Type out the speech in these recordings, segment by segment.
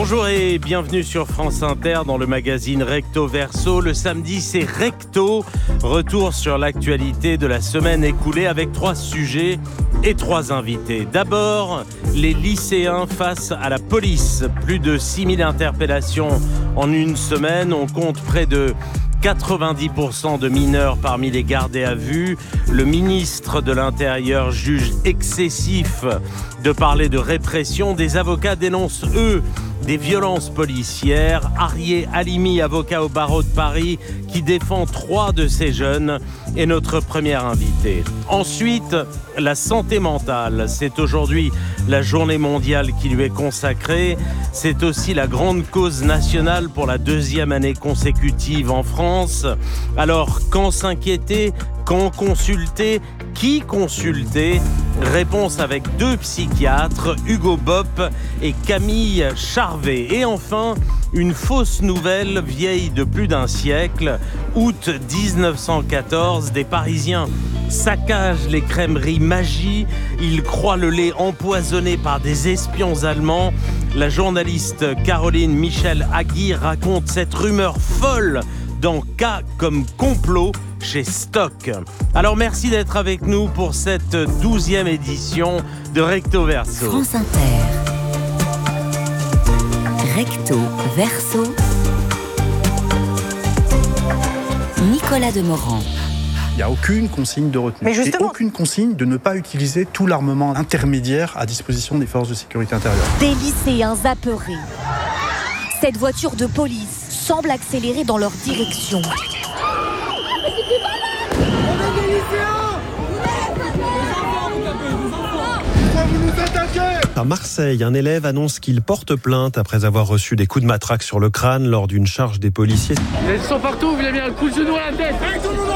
Bonjour et bienvenue sur France Inter dans le magazine Recto Verso. Le samedi, c'est Recto. Retour sur l'actualité de la semaine écoulée avec 3 sujets et 3 invités. D'abord, les lycéens face à la police. Plus de 6000 interpellations en une semaine. On compte près de 90% de mineurs parmi les gardés à vue. Le ministre de l'Intérieur juge excessif de parler de répression. Des avocats dénoncent, eux, des violences policières. Arié Halimi, avocat au barreau de Paris, qui défend 3 de ces jeunes, est notre premier invité. Ensuite, la santé mentale. C'est aujourd'hui la journée mondiale qui lui est consacrée. C'est aussi la grande cause nationale pour la 2e année consécutive en France. Alors, quand s'inquiéter ? Quand consulter ? Qui consulter ? Réponse avec 2 psychiatres, Hugo Bopp et Camille Charvet. Et enfin, une fausse nouvelle vieille de plus d'un siècle. Août 1914, des Parisiens saccagent les crèmeries Magie. Ils croient le lait empoisonné par des espions allemands. La journaliste Caroline Michel-Agui raconte cette rumeur folle dans Cas comme complot chez Stock. Alors merci d'être avec nous pour cette 12e édition de Recto Verso. France Inter. Recto Verso. Nicolas Demorand. Il n'y a aucune consigne de retenue. Mais justement, et aucune consigne de ne pas utiliser tout l'armement intermédiaire à disposition des forces de sécurité intérieure. Des lycéens apeurés. Cette voiture de police semble accélérer dans leur direction. À Marseille, un élève annonce qu'il porte plainte après avoir reçu des coups de matraque sur le crâne lors d'une charge des policiers. Ils sont partout, vous avez mis un coup de genou à la tête.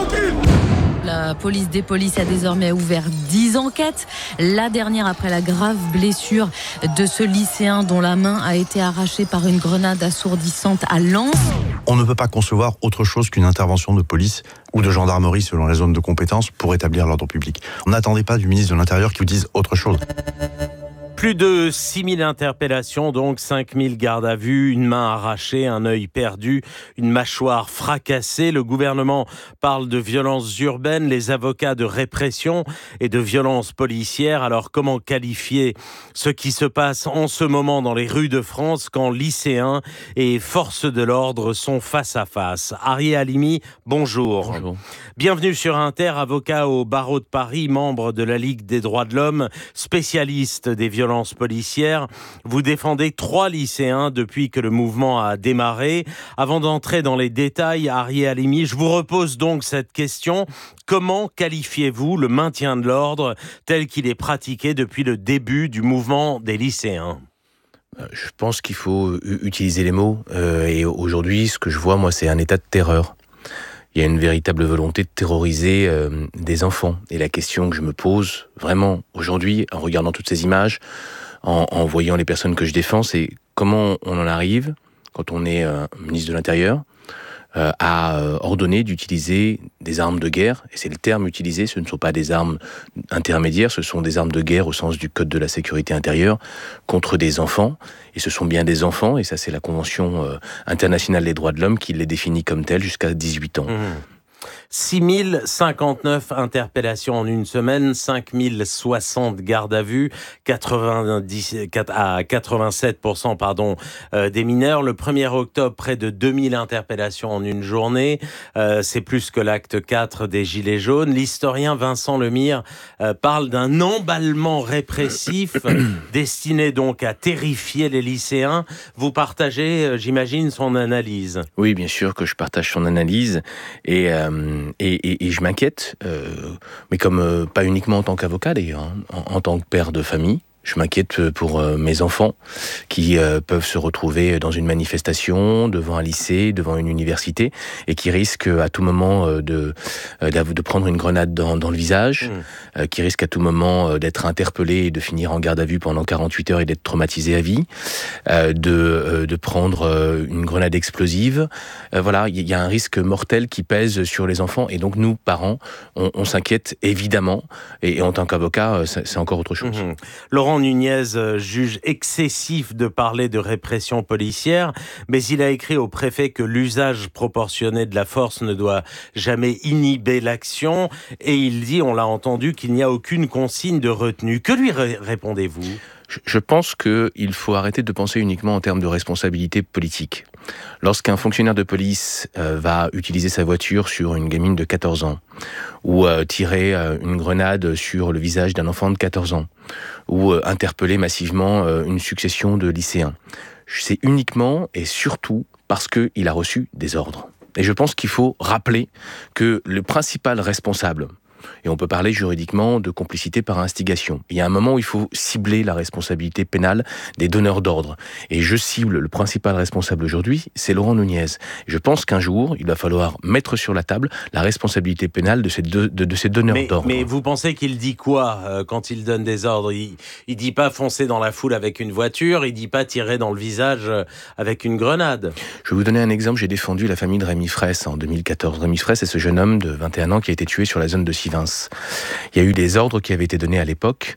La police des polices a désormais ouvert 10 enquêtes. La dernière après la grave blessure de ce lycéen dont la main a été arrachée par une grenade assourdissante à Lens. On ne peut pas concevoir autre chose qu'une intervention de police ou de gendarmerie selon les zones de compétence pour établir l'ordre public. On n'attendait pas du ministre de l'Intérieur qu'il dise autre chose. Plus de 6000 interpellations, donc 5000 gardes à vue, une main arrachée, un œil perdu, une mâchoire fracassée. Le gouvernement parle de violences urbaines, les avocats de répression et de violences policières. Alors comment qualifier ce qui se passe en ce moment dans les rues de France quand lycéens et forces de l'ordre sont face à face ? Arié Halimi, bonjour. Bonjour. Bienvenue sur Inter, avocat au barreau de Paris, membre de la Ligue des droits de l'homme, spécialiste des violences policières. Vous défendez 3 lycéens depuis que le mouvement a démarré. Avant d'entrer dans les détails, Arié Halimi, je vous repose donc cette question. Comment qualifiez-vous le maintien de l'ordre tel qu'il est pratiqué depuis le début du mouvement des lycéens ? Je pense qu'il faut utiliser les mots. Et aujourd'hui, ce que je vois, moi, c'est un état de terreur. Il y a une véritable volonté de terroriser des enfants. Et la question que je me pose vraiment aujourd'hui, en regardant toutes ces images, en voyant les personnes que je défends, c'est comment on en arrive, quand on est ministre de l'Intérieur, à ordonner d'utiliser des armes de guerre. Et c'est le terme utilisé, ce ne sont pas des armes intermédiaires, ce sont des armes de guerre au sens du Code de la sécurité intérieure, contre des enfants. Et ce sont bien des enfants, et ça c'est la Convention internationale des droits de l'homme qui les définit comme tels jusqu'à 18 ans. 6059 interpellations en une semaine, 5060 gardes à vue, 87% des mineurs. Le 1er octobre, près de 2000 interpellations en une journée. C'est plus que l'acte 4 des Gilets jaunes. L'historien Vincent Lemire parle d'un emballement répressif destiné donc à terrifier les lycéens. Vous partagez, j'imagine, son analyse. Oui, bien sûr que je partage son analyse. Et je m'inquiète, mais comme pas uniquement en tant qu'avocat d'ailleurs, en tant que père de famille. Je m'inquiète pour mes enfants qui peuvent se retrouver dans une manifestation, devant un lycée, devant une université, et qui risquent à tout moment de prendre une grenade dans le visage, qui risquent à tout moment d'être interpellés et de finir en garde à vue pendant 48 heures et d'être traumatisés à vie, de prendre une grenade explosive. Voilà, il y a un risque mortel qui pèse sur les enfants, et donc nous, parents, on s'inquiète évidemment, et en tant qu'avocat, c'est encore autre chose. Laurent Laurent Nunez juge excessif de parler de répression policière, mais il a écrit au préfet que l'usage proportionné de la force ne doit jamais inhiber l'action. Et il dit, on l'a entendu, qu'il n'y a aucune consigne de retenue. Que lui répondez-vous ? Je pense qu'il faut arrêter de penser uniquement en termes de responsabilité politique. Lorsqu'un fonctionnaire de police va utiliser sa voiture sur une gamine de 14 ans, ou tirer une grenade sur le visage d'un enfant de 14 ans, ou interpeller massivement une succession de lycéens, c'est uniquement et surtout parce qu'il a reçu des ordres. Et je pense qu'il faut rappeler que le principal responsable, et on peut parler juridiquement de complicité par instigation. Il y a un moment où il faut cibler la responsabilité pénale des donneurs d'ordre. Et je cible le principal responsable aujourd'hui, c'est Laurent Nunez. Je pense qu'un jour, il va falloir mettre sur la table la responsabilité pénale de ces donneurs d'ordre. Mais vous pensez qu'il dit quoi quand il donne des ordres ? Il dit pas foncer dans la foule avec une voiture, il dit pas tirer dans le visage avec une grenade. Je vais vous donner un exemple. J'ai défendu la famille de Rémi Fraisse en 2014. Rémi Fraisse, c'est ce jeune homme de 21 ans qui a été tué sur la zone de Sivins. Il y a eu des ordres qui avaient été donnés à l'époque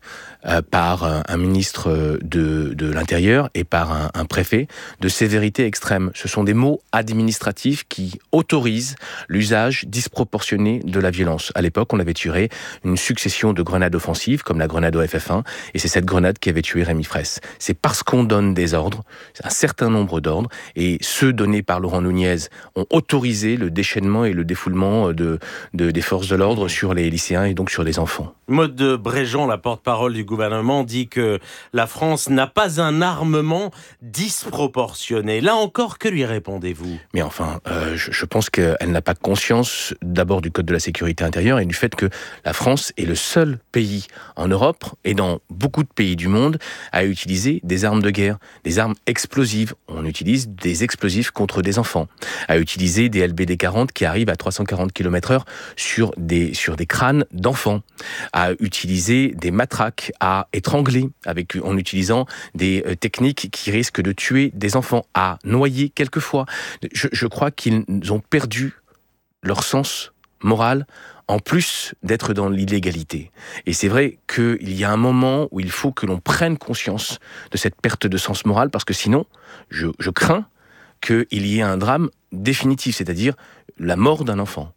par un ministre de l'Intérieur et par un préfet de sévérité extrême. Ce sont des mots administratifs qui autorisent l'usage disproportionné de la violence. À l'époque, on avait tiré une succession de grenades offensives, comme la grenade au FF1, et c'est cette grenade qui avait tué Rémi Fraisse. C'est parce qu'on donne des ordres, un certain nombre d'ordres, et ceux donnés par Laurent Nunez ont autorisé le déchaînement et le défoulement des forces de l'ordre sur les lycéens et donc sur les enfants. Maude de Bréjean, la porte-parole du gouvernement, dit que la France n'a pas un armement disproportionné. Là encore, que lui répondez-vous ? Mais enfin, je pense qu'elle n'a pas conscience d'abord du Code de la sécurité intérieure et du fait que la France est le seul pays en Europe et dans beaucoup de pays du monde à utiliser des armes de guerre, des armes explosives. On utilise des explosifs contre des enfants, à utiliser des LBD 40 qui arrivent à 340 km/h sur des crânes d'enfants, à utiliser des matraques, à étrangler en utilisant des techniques qui risquent de tuer des enfants, à noyer quelquefois. Je crois qu'ils ont perdu leur sens moral en plus d'être dans l'illégalité. Et c'est vrai qu'il y a un moment où il faut que l'on prenne conscience de cette perte de sens moral, parce que sinon, je crains qu'il y ait un drame définitif, c'est-à-dire la mort d'un enfant.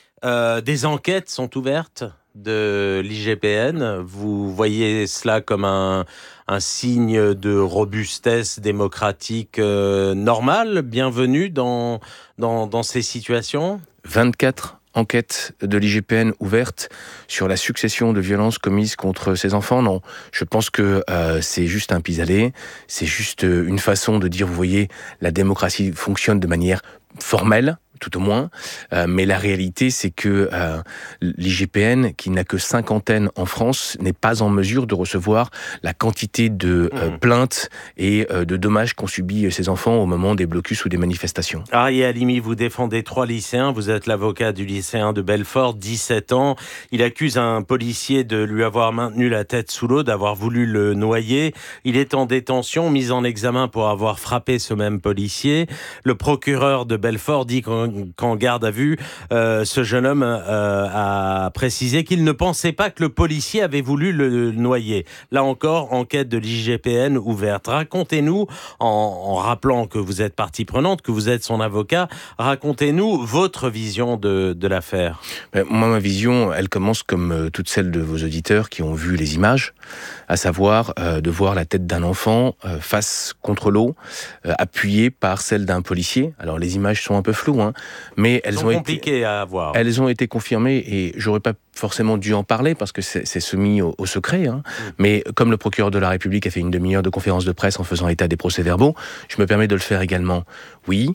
Des enquêtes sont ouvertes de l'IGPN. Vous voyez cela comme un signe de robustesse démocratique normale, bienvenue dans ces situations ? 24 enquêtes de l'IGPN ouvertes sur la succession de violences commises contre ces enfants. Non, je pense que c'est juste un pis-aller, c'est juste une façon de dire, vous voyez, la démocratie fonctionne de manière formelle, tout au moins, mais la réalité, c'est que l'IGPN, qui n'a que 5 antennes en France, n'est pas en mesure de recevoir la quantité de plaintes et de dommages qu'ont subis ces enfants au moment des blocus ou des manifestations. Arié Halimi, vous défendez 3 lycéens, vous êtes l'avocat du lycéen de Belfort, 17 ans. Il accuse un policier de lui avoir maintenu la tête sous l'eau, d'avoir voulu le noyer. Il est en détention, mis en examen pour avoir frappé ce même policier. Le procureur de Belfort dit qu'en garde à vue, ce jeune homme a précisé qu'il ne pensait pas que le policier avait voulu le noyer. Là encore, enquête de l'IGPN ouverte. Racontez-nous, en rappelant que vous êtes partie prenante, que vous êtes son avocat, racontez-nous votre vision de l'affaire. Moi, ma vision, elle commence comme toutes celles de vos auditeurs qui ont vu les images, à savoir de voir la tête d'un enfant face contre l'eau, appuyée par celle d'un policier. Alors les images sont un peu floues, mais elles ont été confirmées et j'aurais pas forcément dû en parler parce que c'est soumis au secret. Mais comme le procureur de la République a fait une demi-heure de conférence de presse en faisant état des procès-verbaux, je me permets de le faire également. Oui,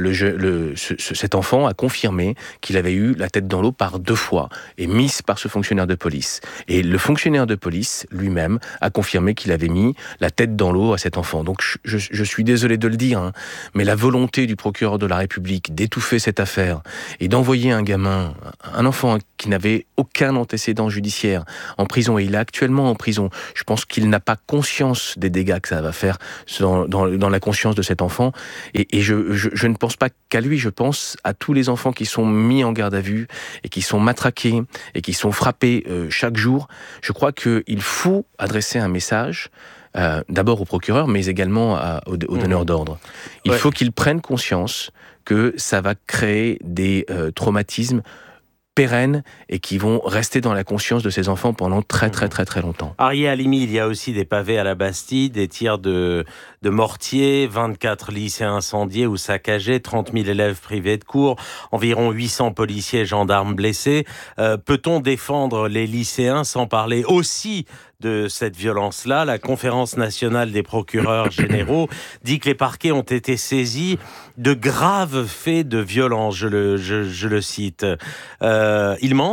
cet enfant a confirmé qu'il avait eu la tête dans l'eau par 2 fois et mise par ce fonctionnaire de police. Et le fonctionnaire de police lui-même a confirmé qu'il avait mis la tête dans l'eau à cet enfant. Donc je suis désolé de le dire, mais la volonté du procureur de la République d'étouffer cette affaire et d'envoyer un enfant qui n'avait aucun antécédent judiciaire en prison, et il est actuellement en prison. Je pense qu'il n'a pas conscience des dégâts que ça va faire dans la conscience de cet enfant, et je ne pense pas qu'à lui, je pense à tous les enfants qui sont mis en garde à vue et qui sont matraqués et qui sont frappés chaque jour. Je crois qu'il faut adresser un message d'abord au procureur, mais également aux donneurs d'ordre. Il faut qu'ils prennent conscience que ça va créer des traumatismes pérennes et qui vont rester dans la conscience de ces enfants pendant très longtemps. Arié Halimi, il y a aussi des pavés à la Bastille, des tirs de mortier, 24 lycéens incendiés ou saccagés, 30 000 élèves privés de cours, environ 800 policiers et gendarmes blessés. Peut-on défendre les lycéens sans parler aussi de cette violence-là? La Conférence nationale des procureurs généraux dit que les parquets ont été saisis de graves faits de violence, je le cite. Ils mentent ?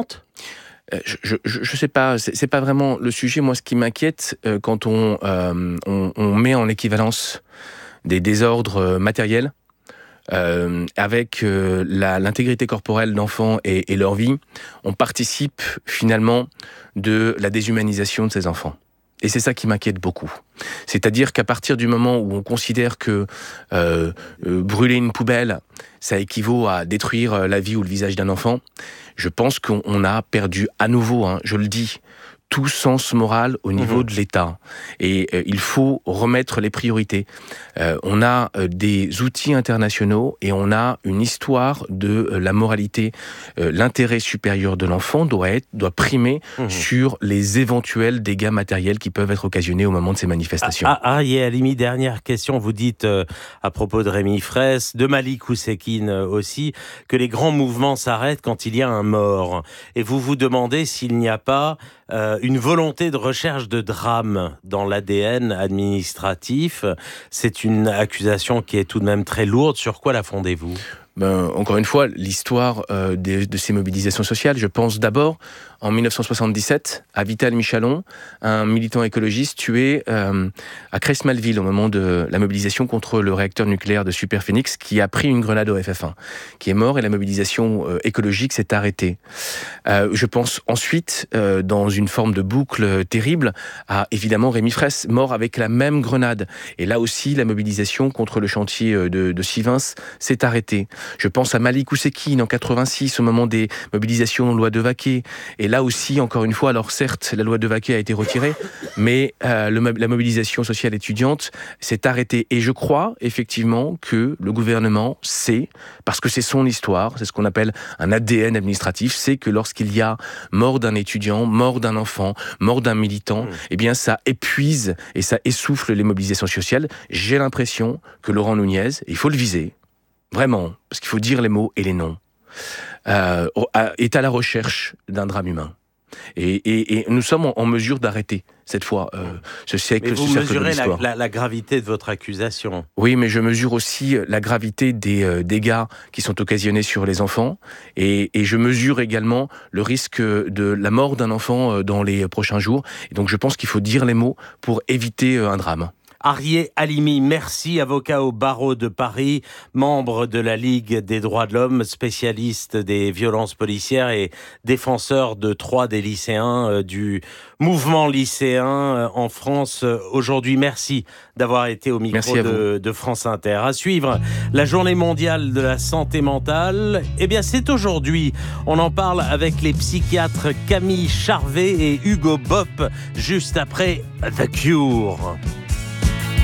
Je sais pas, c'est pas vraiment le sujet. Moi, ce qui m'inquiète quand on met en équivalence des désordres matériels avec l'intégrité corporelle d'enfants et leur vie, on participe finalement de la déshumanisation de ces enfants. Et c'est ça qui m'inquiète beaucoup. C'est-à-dire qu'à partir du moment où on considère que brûler une poubelle, ça équivaut à détruire la vie ou le visage d'un enfant, je pense qu'on a perdu à nouveau, je le dis, tout sens moral au niveau de l'État. Et il faut remettre les priorités. On a des outils internationaux et on a une histoire de la moralité. L'intérêt supérieur de l'enfant doit primer sur les éventuels dégâts matériels qui peuvent être occasionnés au moment de ces manifestations. Arié Halimi, dernière question. Vous dites à propos de Rémi Fraisse, de Malik Oussekine aussi, que les grands mouvements s'arrêtent quand il y a un mort. Et vous vous demandez s'il n'y a pas une volonté de recherche de drame dans l'ADN administratif. C'est une accusation qui est tout de même très lourde. Sur quoi la fondez-vous ? Encore une fois, l'histoire de ces mobilisations sociales, je pense d'abord en 1977 à Vital Michalon, un militant écologiste tué à Crest-Malville au moment de la mobilisation contre le réacteur nucléaire de Superphénix, qui a pris une grenade au FF1, qui est mort, et la mobilisation écologique s'est arrêtée. Je pense ensuite, dans une forme de boucle terrible, à évidemment Rémi Fraisse, mort avec la même grenade. Et là aussi, la mobilisation contre le chantier de Sivens s'est arrêtée. Je pense à Malik Oussekine en 86, au moment des mobilisations loi Devaquet. Et là aussi, encore une fois, alors certes, la loi Devaquet a été retirée, mais la mobilisation sociale étudiante s'est arrêtée. Et je crois effectivement que le gouvernement sait, parce que c'est son histoire, c'est ce qu'on appelle un ADN administratif, c'est que lorsqu'il y a mort d'un étudiant, mort d'un enfant, mort d'un militant, eh bien ça épuise et ça essouffle les mobilisations sociales. J'ai l'impression que Laurent Nunez, il faut le viser, vraiment, parce qu'il faut dire les mots et les noms, est à la recherche d'un drame humain. Et nous sommes en mesure d'arrêter, cette fois, ce siècle. Mais vous mesurez la gravité de votre accusation. Oui, mais je mesure aussi la gravité des dégâts qui sont occasionnés sur les enfants. Et je mesure également le risque de la mort d'un enfant dans les prochains jours. Et donc je pense qu'il faut dire les mots pour éviter un drame. Arié Halimi, merci, avocat au barreau de Paris, membre de la Ligue des droits de l'homme, spécialiste des violences policières et défenseur de 3 des lycéens du mouvement lycéen en France aujourd'hui. Merci d'avoir été au micro de France Inter. À suivre, la journée mondiale de la santé mentale. Eh bien, c'est aujourd'hui. On en parle avec les psychiatres Camille Charvet et Hugo Bopp, juste après The Cure.